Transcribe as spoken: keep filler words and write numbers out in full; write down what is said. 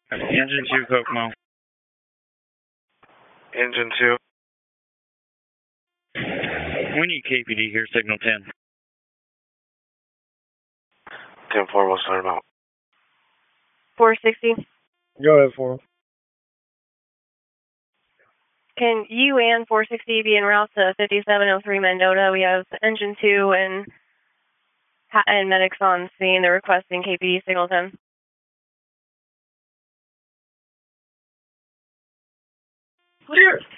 Engine two, Kokomo. Engine two. We need K P D here, signal ten. ten four, we'll start them out. four sixty. Go ahead for him. Can you and four sixty be en route to fifty-seven oh three Mendota? We have engine two and and medics on scene. They're requesting K P D signal ten. Clear.